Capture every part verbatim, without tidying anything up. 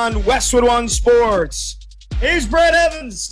on Westwood One Sports. Here's Brett Evans.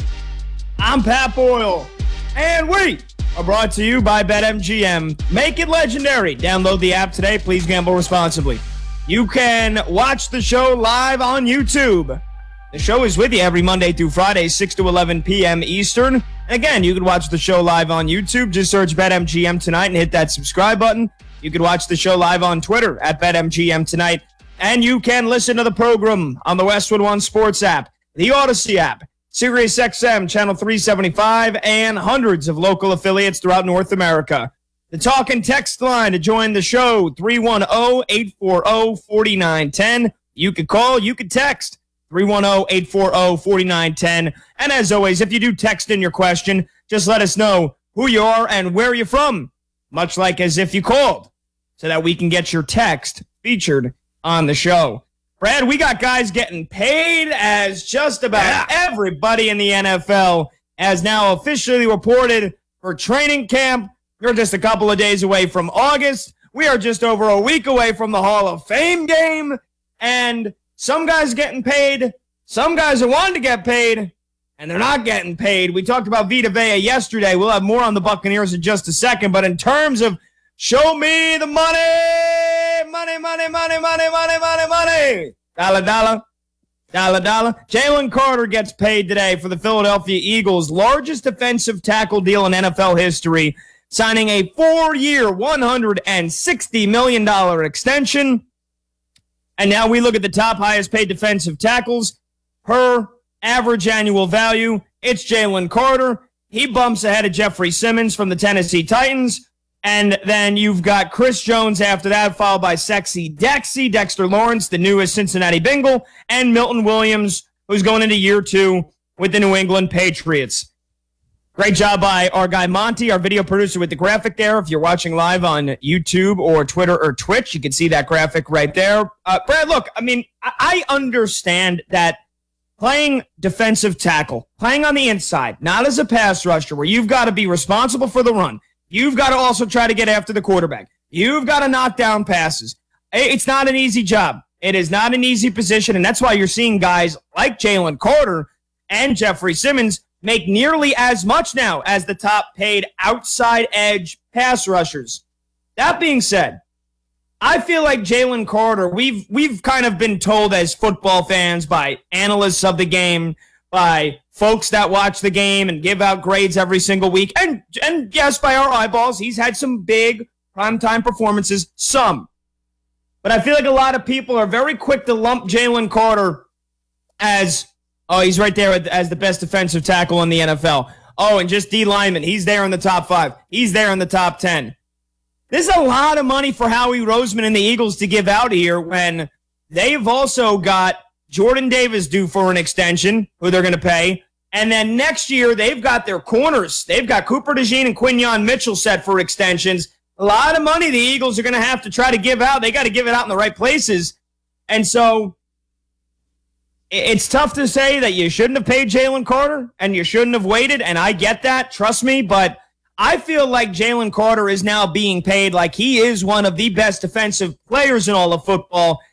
I'm Pat Boyle. And we are brought to you by BetMGM. Make it legendary. Download the app today. Please gamble responsibly. You can watch the show live on YouTube. The show is with you every Monday through Friday, six to eleven p.m. Eastern. And again, you can watch the show live on YouTube. Just search BetMGM Tonight and hit that subscribe button. You can watch the show live on Twitter at BetMGM Tonight. And you can listen to the program on the Westwood One Sports app, the Odyssey app, Sirius X M, Channel three seventy-five, and hundreds of local affiliates throughout North America. The talk and text line to join the show, three one zero, eight four zero, four nine one zero. You can call, you can text, three one zero, eight four zero, four nine one zero. And as always, if you do text in your question, just let us know who you are and where you're from, much like as if you called, so that we can get your text featured on the show. Brad, we got guys getting paid, as just about yeah. everybody in the N F L has now officially reported for training camp. We're just a couple of days away from August. We are just over a week away from the Hall of Fame game. And some guys getting paid, some guys are wanting to get paid, and they're not getting paid. We talked about Vita Vea yesterday. We'll have more on the Buccaneers in just a second. But in terms of show me the money, money, money, money, money, money, money, money, dollar, dollar, dollar, dollar. Jalen Carter gets paid today for the Philadelphia Eagles' largest defensive tackle deal in N F L history, signing a four-year, one hundred sixty million dollars extension. And now we look at the top highest paid defensive tackles per average annual value. It's Jalen Carter. He bumps ahead of Jeffrey Simmons from the Tennessee Titans. And then you've got Chris Jones after that, followed by Sexy Dexy, Dexter Lawrence, the newest Cincinnati Bengal, and Milton Williams, who's going into year two with the New England Patriots. Great job by our guy Monty, our video producer with the graphic there. If you're watching live on YouTube or Twitter or Twitch, you can see that graphic right there. Uh, Brad, look, I mean, I understand that playing defensive tackle, playing on the inside, not as a pass rusher, where you've got to be responsible for the run. You've got to also try to get after the quarterback. You've got to knock down passes. It's not an easy job. It is not an easy position, and that's why you're seeing guys like Jalen Carter and Jeffrey Simmons make nearly as much now as the top-paid outside edge pass rushers. That being said, I feel like Jalen Carter, we've we've kind of been told as football fans by analysts of the game, by folks that watch the game and give out grades every single week, and, and yes, by our eyeballs, he's had some big primetime performances, some. But I feel like a lot of people are very quick to lump Jalen Carter as, oh, he's right there as the best defensive tackle in the N F L. Oh, and just D lineman, he's there in the top five. He's there in the top ten. There's a lot of money for Howie Roseman and the Eagles to give out here when they've also got Jordan Davis due for an extension, who they're going to pay. And then next year, they've got their corners. They've got Cooper DeJean and Quinyon Mitchell set for extensions. A lot of money the Eagles are going to have to try to give out. They got to give it out in the right places. And so it's tough to say that you shouldn't have paid Jalen Carter and you shouldn't have waited, and I get that, trust me, but I feel like Jalen Carter is now being paid like he is one of the best defensive players in all of football,